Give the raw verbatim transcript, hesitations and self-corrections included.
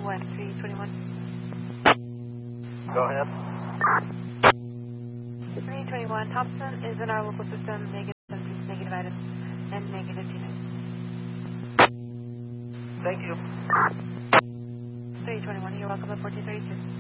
one three twenty-one. Go ahead. three twenty-one, Thompson is in our local system, negative seventeen, negative items, and negative two nine. Thank you. three twenty-one, you're welcome at fourteen thirty-two.